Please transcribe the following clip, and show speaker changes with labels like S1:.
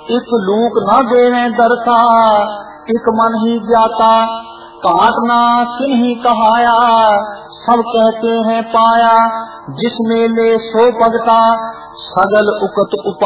S1: एक लूक न देवे दरसा, एक मन ही ज्ञाता, काटना किन्हीं कहाया, सब कहते हैं पाया, जिसमें ले सो पगता, सगल उकत उपा